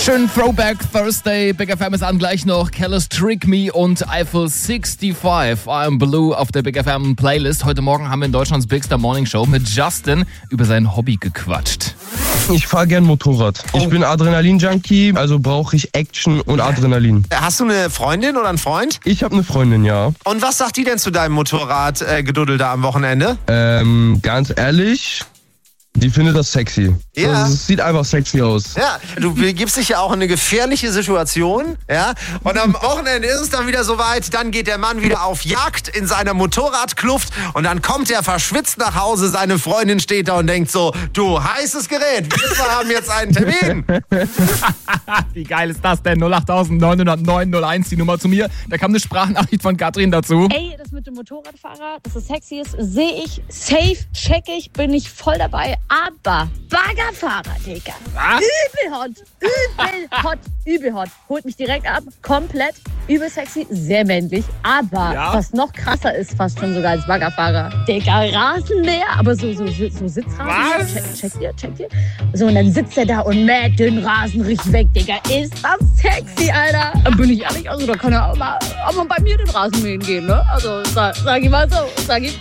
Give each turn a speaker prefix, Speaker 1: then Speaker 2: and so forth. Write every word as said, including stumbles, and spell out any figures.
Speaker 1: Schönen Throwback Thursday. Big F M ist an, gleich noch Kellis Trick Me und Eiffel sixty-five. I'm Blue auf der Big F M Playlist. Heute Morgen haben wir in Deutschlands Big Star Morning Show mit Justin über sein Hobby gequatscht.
Speaker 2: Ich fahre gern Motorrad. Ich bin Adrenalin-Junkie, also brauche ich Action und Adrenalin.
Speaker 3: Hast du eine Freundin oder einen Freund?
Speaker 2: Ich habe eine Freundin, ja.
Speaker 3: Und was sagt die denn zu deinem Motorradgeduddel da am Wochenende?
Speaker 2: Ähm, ganz ehrlich, die findet das sexy.
Speaker 3: Ja.
Speaker 2: Also, es sieht einfach sexy aus.
Speaker 3: Ja, du begibst dich ja auch in eine gefährliche Situation, ja. Und am Wochenende ist es dann wieder soweit, dann geht der Mann wieder auf Jagd in seiner Motorradkluft und dann kommt er verschwitzt nach Hause, seine Freundin steht da und denkt so, du, heißes Gerät, wir zwei haben jetzt einen Termin.
Speaker 1: Wie geil ist das denn? null acht neun null neun null eins, die Nummer zu mir. Da kam eine Sprachnachricht von Katrin dazu.
Speaker 4: Ey, das mit dem Motorradfahrer, dass es sexy ist, sehe ich, safe, check ich, bin ich voll dabei. Aber Baggerfahrer, Digga.
Speaker 1: Was?
Speaker 4: Übel hot, übel hot, übel hot. Holt mich direkt ab, komplett, übel sexy, sehr männlich. Aber
Speaker 1: Ja?
Speaker 4: was noch krasser ist, fast schon sogar als Baggerfahrer. Digga, Rasenmäher, aber so, so, so Sitzrasenmäher.
Speaker 1: Was?
Speaker 4: Check, check dir, check dir. So, und dann sitzt er da und mäht den Rasen richtig weg, Digga. Ist das sexy, Alter. Bin ich ehrlich, also da kann er auch mal, auch mal bei mir den Rasen mähen gehen, ne? Also, sag, sag ich mal so, sag ich